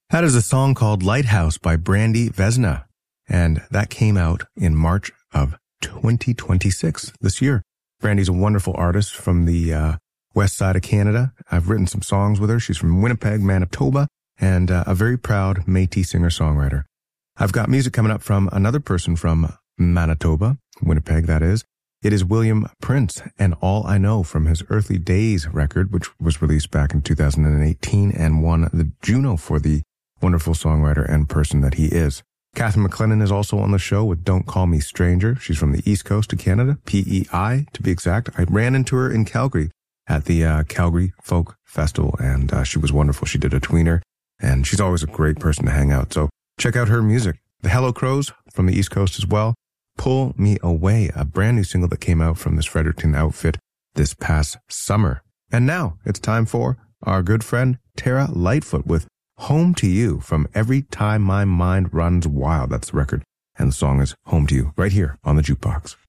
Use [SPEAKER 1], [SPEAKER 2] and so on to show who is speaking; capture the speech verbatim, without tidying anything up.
[SPEAKER 1] That is a song called Lighthouse by Brandy Vesna, and that came out in March of twenty twenty-six, this year. Brandy's a wonderful artist from the uh, west side of Canada. I've written some songs with her. She's from Winnipeg, Manitoba, and uh, a very proud Métis singer-songwriter. I've got music coming up from another person from Manitoba, Winnipeg, that is. It is William Prince and All I Know from his Earthly Days record, which was released back in two thousand eighteen and won the Juno for the wonderful songwriter and person that he is. Catherine McLennan is also on the show with Don't Call Me Stranger. She's from the East Coast of Canada, P E I to be exact. I ran into her in Calgary at the uh, Calgary Folk Festival, and uh, she was wonderful. She did a tweener, and she's always a great person to hang out. So check out her music. The Hello Crows from the East Coast as well. Pull Me Away, a brand new single that came out from this Fredericton outfit this past summer. And now it's time for our good friend Tara Lightfoot with Home to You from Every Time My Mind Runs Wild. That's the record. And the song is Home to You right here on the Jukebox.